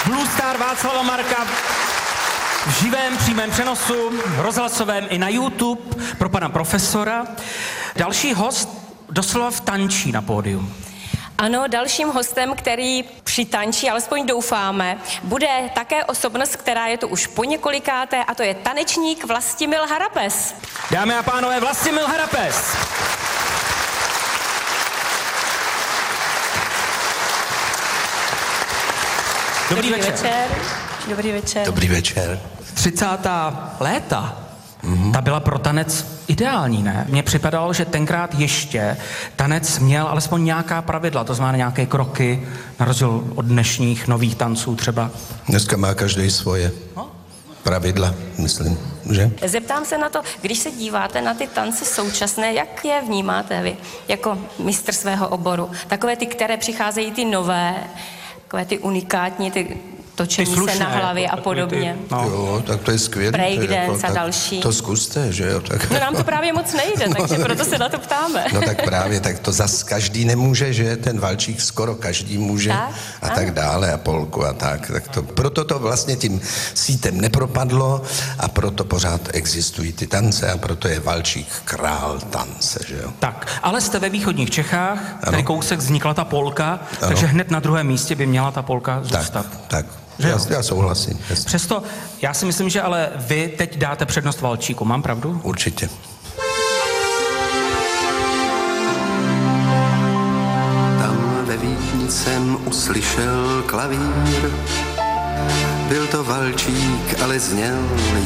Blue Star Václava Marka v živém přímém přenosu, rozhlasovém i na YouTube pro pana profesora. Další host doslova vtančí na pódium. Ano, dalším hostem, který přitančí, alespoň doufáme, bude také osobnost, která je tu už poněkolikáté, a to je tanečník Vlastimil Harapes. Dámy a pánové, Vlastimil Harapes. Dobrý večer. Dobrý večer. Dobrý večer. 30. léta, ta byla pro tanec ideální, ne? Mně připadalo, že tenkrát ještě tanec měl alespoň nějaká pravidla, to znamená nějaké kroky, na rozdíl od dnešních nových tanců třeba. Dneska má každý svoje pravidla, myslím, že? Zeptám se na to, když se díváte na ty tance současné, jak je vnímáte vy jako mistr svého oboru? Takové ty, které přicházejí ty nové, takové ty unikátní, ty točení slušné, se na hlavě jako a podobně. Jo, tak to je skvělé. Breakdance a další. To zkuste, že jo? Tak. No nám to právě moc nejde, takže proto se na to ptáme. No tak právě, tak to zas každý nemůže, že ten valčík skoro každý může Tak, a tak dále a polku a tak to, proto to vlastně tím sítem nepropadlo a proto pořád existují ty tance a proto je valčík král tance, že jo? Tak, ale jste ve východních Čechách, Ano. tady kousek vznikla ta polka, Ano. takže hned na druhém místě by měla ta polka zůstat. Tak. Že jo? Já souhlasím. Jasně. Přesto já si myslím, že ale vy teď dáte přednost valčíku, mám pravdu? Určitě. Tam ve Vídni jsem uslyšel klavír. Byl to valčík, ale zněl